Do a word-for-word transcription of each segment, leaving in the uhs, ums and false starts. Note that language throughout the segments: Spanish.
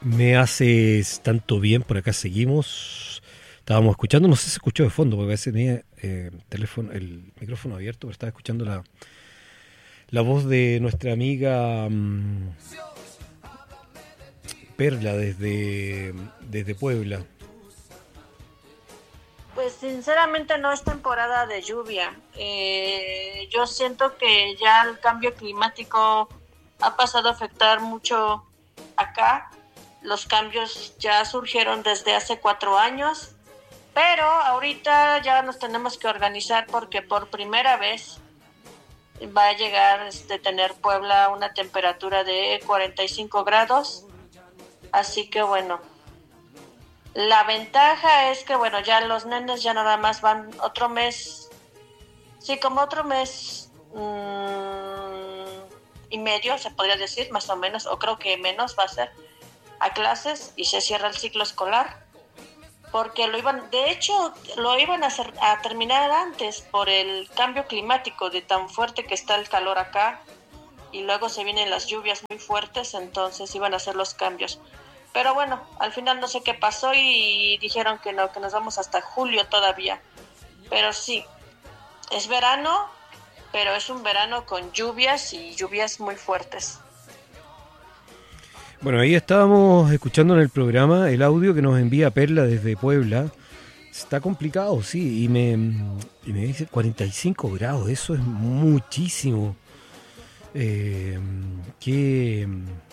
Me haces tanto bien, por acá seguimos. Estábamos escuchando, no sé si se escuchó de fondo, porque a veces tenía eh, teléfono, el micrófono abierto, pero estaba escuchando la, la voz de nuestra amiga um, Perla desde, desde Puebla. Pues sinceramente no es temporada de lluvia. Eh, yo siento que ya el cambio climático ha pasado a afectar mucho acá. Los cambios ya surgieron desde hace cuatro años, pero ahorita ya nos tenemos que organizar porque por primera vez va a llegar este, tener Puebla una temperatura de cuarenta y cinco grados. Así que bueno, la ventaja es que bueno, ya los nenes ya nada más van otro mes, sí, como otro mes mmm, y medio, se podría decir, más o menos, o creo que menos va a ser, a clases y se cierra el ciclo escolar, porque lo iban, de hecho, lo iban a, hacer, a terminar antes por el cambio climático, de tan fuerte que está el calor acá, y luego se vienen las lluvias muy fuertes, entonces iban a hacer los cambios. Pero bueno, al final no sé qué pasó y dijeron que no, que nos vamos hasta julio todavía. Pero sí, es verano, pero es un verano con lluvias y lluvias muy fuertes. Bueno, ahí estábamos escuchando en el programa el audio que nos envía Perla desde Puebla. Está complicado, sí, y me, y me dice cuarenta y cinco grados, eso es muchísimo. Eh, qué,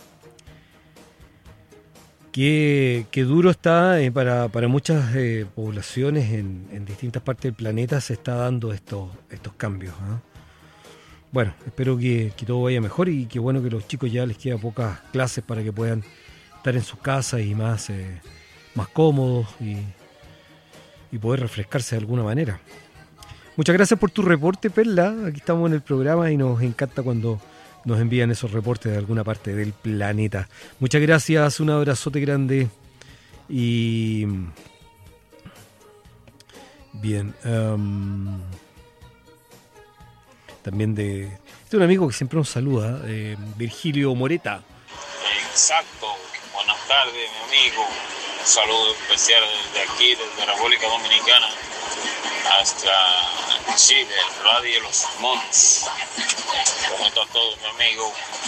qué, qué duro está eh, para, para muchas eh, poblaciones en, en distintas partes del planeta se está dando estos, estos cambios, ¿eh? Bueno, espero que, que todo vaya mejor y que bueno que los chicos ya les queda pocas clases para que puedan estar en sus casas y más, eh, más cómodos y, y poder refrescarse de alguna manera. Muchas gracias por tu reporte, Perla. Aquí estamos en el programa y nos encanta cuando nos envían esos reportes de alguna parte del planeta. Muchas gracias, un abrazote grande y bien. Um... También de, de un amigo que siempre nos saluda, eh, Virgilio Moreta. Exacto, buenas tardes mi amigo, un saludo especial desde aquí, desde República Dominicana hasta Chile, Radio Los Monos. ¿Cómo está todo mi amigo?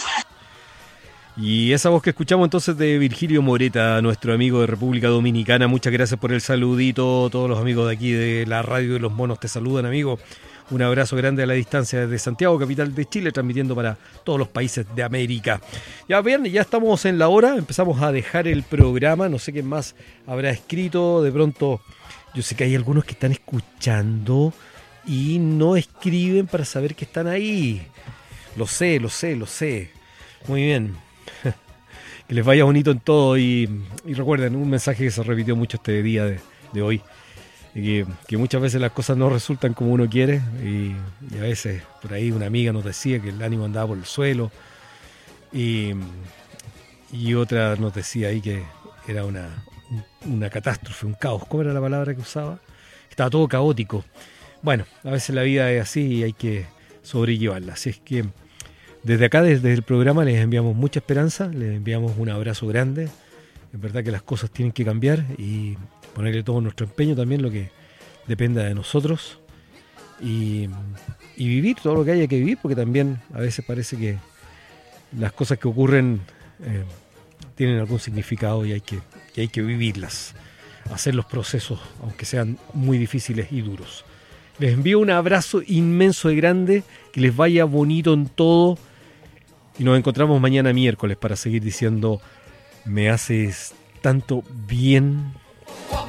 Y esa voz que escuchamos entonces de Virgilio Moreta, nuestro amigo de República Dominicana, muchas gracias por el saludito, todos los amigos de aquí de la Radio de Los Monos te saludan, amigo. Un abrazo grande a la distancia desde Santiago, capital de Chile, transmitiendo para todos los países de América. Ya bien, ya estamos en la hora, empezamos a dejar el programa, no sé quién más habrá escrito, de pronto yo sé que hay algunos que están escuchando y no escriben para saber que están ahí. Lo sé, lo sé, lo sé. Muy bien. Que les vaya bonito en todo y, y recuerden, un mensaje que se repitió mucho este día de, de hoy. Que, que muchas veces las cosas no resultan como uno quiere y, y a veces por ahí una amiga nos decía que el ánimo andaba por el suelo y, y otra nos decía ahí que era una, una catástrofe, un caos. ¿Cómo era la palabra que usaba? Estaba todo caótico. Bueno, a veces la vida es así y hay que sobrellevarla. Así es que desde acá, desde el programa, les enviamos mucha esperanza, les enviamos un abrazo grande. Es verdad que las cosas tienen que cambiar y ponerle todo nuestro empeño también, lo que dependa de nosotros y, y vivir todo lo que haya que vivir, porque también a veces parece que las cosas que ocurren eh, tienen algún significado y hay que, y hay que vivirlas, hacer los procesos, aunque sean muy difíciles y duros. Les envío un abrazo inmenso y grande, que les vaya bonito en todo y nos encontramos mañana miércoles para seguir diciendo me haces tanto bien